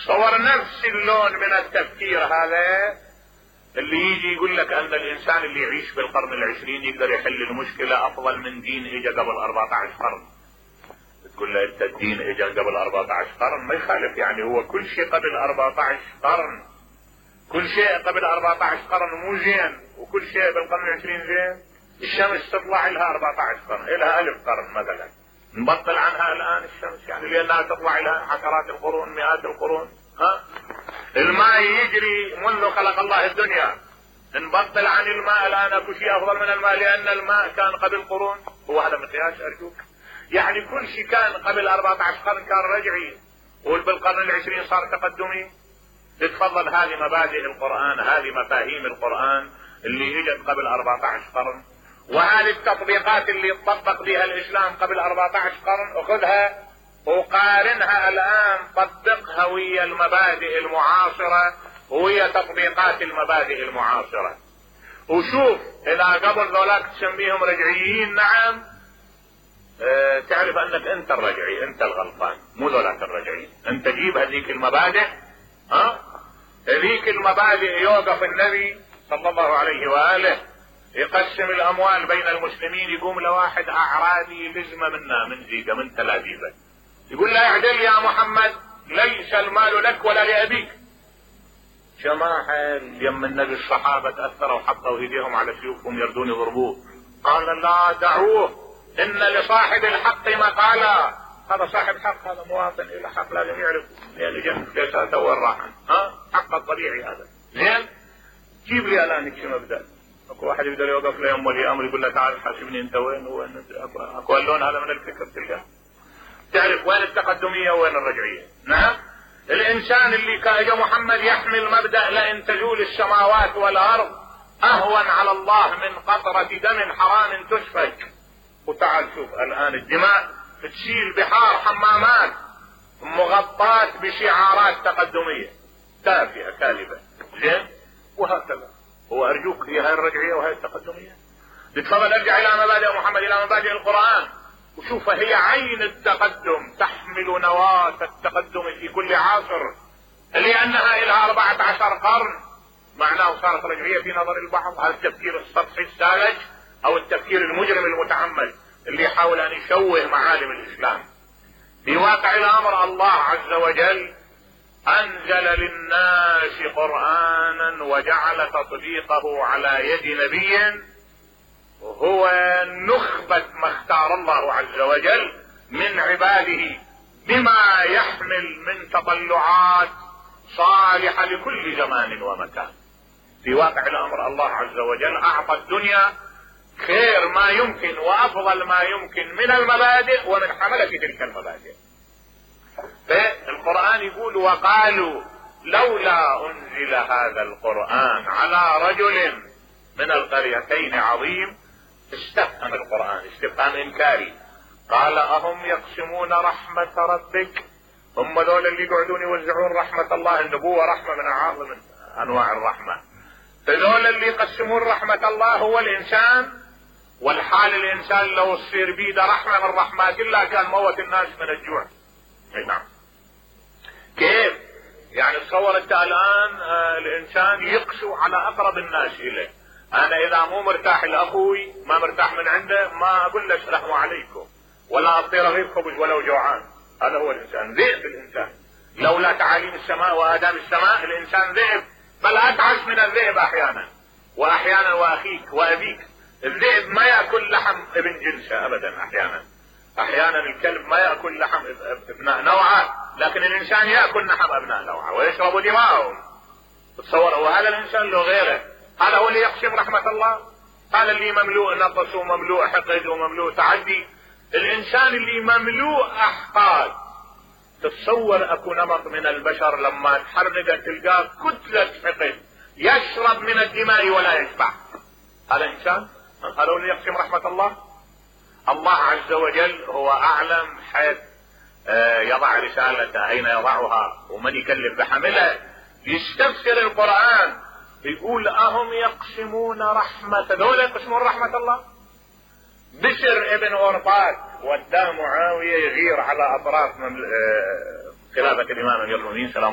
تصور نفس اللون من التفكير هذا اللي يجي يقول لك ان الانسان اللي يعيش في القرن العشرين يقدر يحل المشكلة افضل من دين اجى قبل 14 قرن. تقول له انت الدين اجى قبل 14 قرن ما يخالف، يعني هو كل شيء قبل 14 قرن، كل شيء قبل 14 قرن مو زين، وكل شيء بالقرن العشرين زين. الشمس تطلع لها 14 قرن، لها 1000 قرن مثلا، نبطل عنها الان الشمس يعني لانها تطلع لها عشرات القرون مئات القرون. الماء يجري منذ خلق الله الدنيا، نبطل عن الماء الان اكو شيء افضل من الماء لان الماء كان قبل قرون. هو هذا مقياس ارجوك؟ يعني كل شيء كان قبل 14 قرن كان رجعي، وبالقرن العشرين صار تقدمي. تتفضل هذه مبادئ القرآن، هذه مفاهيم القرآن اللي اجت قبل 14 قرن، وهذه التطبيقات اللي تطبق بها الاسلام قبل 14 قرن اخذها وقارنها الان، طبقها ويا المبادئ المعاصرة ويا تطبيقات المبادئ المعاصرة، وشوف اذا قبل ذولاك تسميهم رجعيين نعم، تعرف انك انت الرجعي، انت الغلطان مو ذولاك الرجعيين. انت جيب هذيك المبادئ، هذيك المبادئ يوقف النبي صلى الله عليه وآله يقسم الاموال بين المسلمين، يقوم لواحد اعرابي لزمة منا من زيقة من تلابيبه، يقول لا اعدل يا محمد ليس المال لك ولا لأبيك. جماعة يم النبي الصحابة تأثروا وحطوا ايديهم على سيوفهم يردون يضربوه، قال لا دعوه ان لصاحب الحق مقالا. هذا صاحب حق، هذا مواطن الى حق لازم يعرف يعني جنب كيساته وين راحن، حق الطبيعي هذا. زين جيب لي الان شو مبدأ. اكو واحد يقدر يوقف له يوم ولي امر يقول له تعال حاسبني انت وين وين، اكو اللون هذا من الفكر تلقاه. تعرف وين التقدمية وين الرجعية؟ نعم الانسان اللي كاجا محمد يحمل مبدأ لئن تزول السماوات والارض اهون على الله من قطرة دم حرام تسفك. وتعال شوف الان الدماء تسيل بحار حمامات مغطاة بشعارات تقدمية تافهة كاذبة. زين وهكذا. وارجوك هي هاي الرجعية وهي التقدمية. تفضل ارجع الى مبادئ محمد، الى مبادئ القرآن، وشوف هي عين التقدم، تحمل نواة التقدم في كل عصر، لانها الى 14 قرن. معناه صارت رجعية في نظر البعض هذا التفكير السطحي الساذج او التفكير المجرم المتعمد اللي يحاول ان يشوه معالم الاسلام. في واقع الامر الله عز وجل انزل للناس قرآنا وجعل تطبيقه على يد نبي هو نخبة ما اختار الله عز وجل من عباده، بما يحمل من تطلعات صالحة لكل زمان ومكان. في واقع الامر الله عز وجل اعطى الدنيا خير ما يمكن وافضل ما يمكن من المبادئ ومن حملة تلك المبادئ. فالقرآن يقول وقالوا لولا انزل هذا القرآن على رجل من القريتين عظيم. استفهم القرآن استفهام انكاري، قال اهم يقسمون رحمة ربك؟ هم ذول اللي يقعدون يوزعون رحمة الله، النبوة رحمة من اعظم انواع الرحمة، فذول اللي يقسمون رحمة الله هو الانسان، والحال الانسان لو تصير بيده رحمة من رحمات الله كان موت الناس من الجوع. نعم كيف يعني؟ تصور انت الان الانسان يقسو على اقرب الناس اليه. انا اذا مو مرتاح لاخوي ما مرتاح من عنده ما اقول له السلام عليكم ولا اطير غير خبز ولو جوعان. هذا هو الانسان، ذئب الانسان. لولا تعاليم السماء واداب السماء الانسان ذئب، بل اتعس من الذئب احيانا، واحيانا واخيك وابيك. الذئب ما ياكل لحم ابن جنسه ابدا، احيانا الكلب ما ياكل لحم ابناء نوعه، لكن الانسان ياكل لحم ابناء نوعه ويشرب دماءهم. تصور وهذا الانسان له غيره، هذا هو اللي يقسم رحمة الله، هذا اللي مملوء نقص ومملوء حقد ومملوء تعدي. الانسان اللي مملوء احقاد. تتصور اكو نمط من البشر لما تحرقه تلقاه كتلة حقد يشرب من الدماء ولا يشبع. هذا انسان؟ هذا هو اللي يقسم رحمة الله. الله عز وجل هو اعلم حيث يضع رسالته، اين يضعها ومن يكلف بحملها. يستفسر القرآن يقول اهم يقسمون رحمة، ذول يقسمون رحمة الله. بشر ابن غربات وداه معاوية يغير على اطراف خلافة الامام امير المؤمنين سلام